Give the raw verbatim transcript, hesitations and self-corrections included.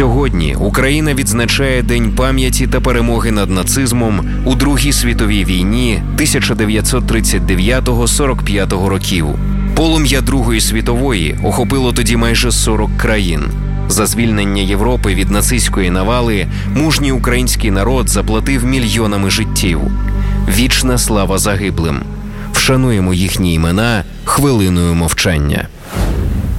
Сьогодні Україна відзначає День пам'яті та перемоги над нацизмом у Другій світовій війні тисяча дев'ятсот тридцять дев'ятого - сорок п'ятого років. Полум'я Другої світової охопило тоді майже сорок країн. За звільнення Європи від нацистської навали мужній український народ заплатив мільйонами життів. Вічна слава загиблим. Вшануємо їхні імена хвилиною мовчання.